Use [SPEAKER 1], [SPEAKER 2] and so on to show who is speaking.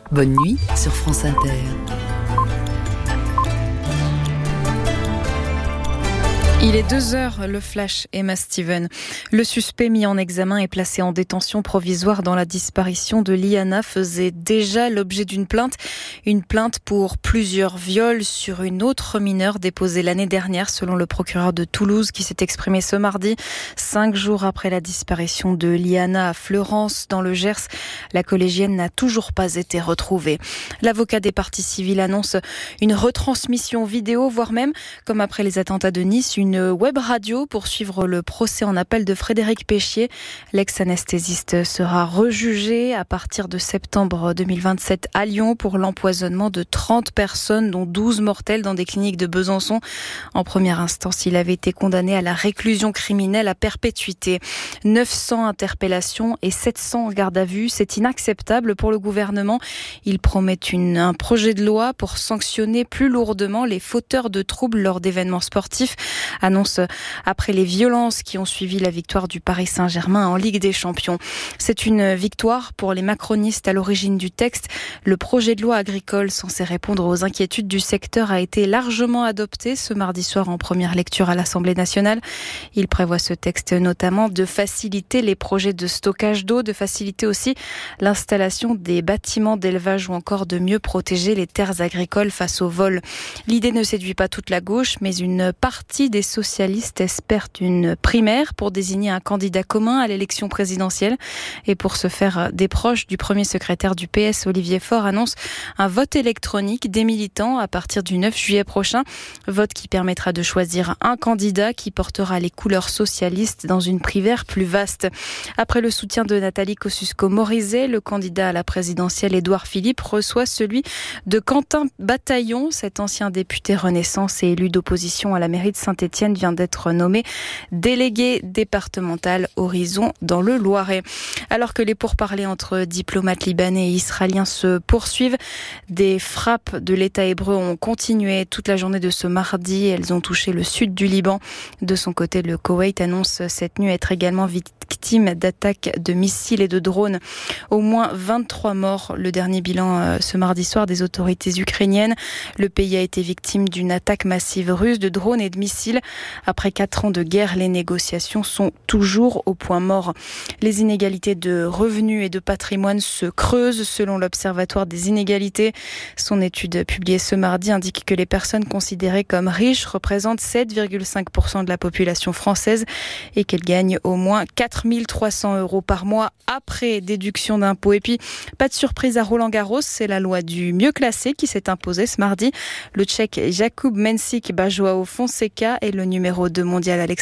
[SPEAKER 1] Bonne nuit sur France Inter.
[SPEAKER 2] Il est 2h, le flash, Emma Steven. Le suspect mis en examen et placé en détention provisoire dans la disparition de Liana faisait déjà l'objet d'une plainte. Une plainte pour plusieurs viols sur une autre mineure déposée l'année dernière, selon le procureur de Toulouse qui s'est exprimé ce mardi. 5 jours après la disparition de Liana à Fleurance, dans le Gers, la collégienne n'a toujours pas été retrouvée. L'avocat des parties civiles annonce une retransmission vidéo, voire même, comme après les attentats de Nice, une web radio pour suivre le procès en appel de Frédéric Péchier. L'ex-anesthésiste sera rejugé à partir de septembre 2027 à Lyon pour l'empoisonnement de 30 personnes, dont 12 mortels dans des cliniques de Besançon. En première instance, il avait été condamné à la réclusion criminelle à perpétuité. 900 interpellations et 700 gardes à vue, c'est inacceptable pour le gouvernement. Il promet un projet de loi pour sanctionner plus lourdement les fauteurs de troubles lors d'événements sportifs. Annonce après les violences qui ont suivi la victoire du Paris Saint-Germain en Ligue des Champions. C'est une victoire pour les macronistes à l'origine du texte. Le projet de loi agricole censé répondre aux inquiétudes du secteur a été largement adopté ce mardi soir en première lecture à l'Assemblée nationale. Il prévoit ce texte notamment de faciliter les projets de stockage d'eau, de faciliter aussi l'installation des bâtiments d'élevage ou encore de mieux protéger les terres agricoles face au vol. L'idée ne séduit pas toute la gauche, mais une partie des socialistes espèrent une primaire pour désigner un candidat commun à l'élection présidentielle. Et pour ce faire, des proches du premier secrétaire du PS, Olivier Faure, annoncent un vote électronique des militants à partir du 9 juillet prochain. Vote qui permettra de choisir un candidat qui portera les couleurs socialistes dans une primaire plus vaste. Après le soutien de Nathalie Kosciusko-Morizet, le candidat à la présidentielle Édouard Philippe reçoit celui de Quentin Bataillon. Cet ancien député Renaissance et élu d'opposition à la mairie de Saint-Étienne vient d'être nommé délégué départemental Horizon dans le Loiret. Alors que les pourparlers entre diplomates libanais et israéliens se poursuivent, des frappes de l'État hébreu ont continué toute la journée de ce mardi. Elles ont touché le sud du Liban. De son côté, le Koweït annonce cette nuit être également victime d'attaques de missiles et de drones. Au moins 23 morts. Le dernier bilan ce mardi soir des autorités ukrainiennes. Le pays a été victime d'une attaque massive russe de drones et de missiles. Après 4 ans de guerre, les négociations sont toujours au point mort. Les inégalités de revenus et de patrimoine se creusent selon l'Observatoire des inégalités. Son étude publiée ce mardi indique que les personnes considérées comme riches représentent 7,5% de la population française et qu'elles gagnent au moins 4 300 € par mois après déduction d'impôts. Et puis, pas de surprise à Roland-Garros, c'est la loi du mieux classé qui s'est imposée ce mardi. Le Tchèque Jakub Mensik bat Joao Fonseca et le numéro 2 mondial Alexandre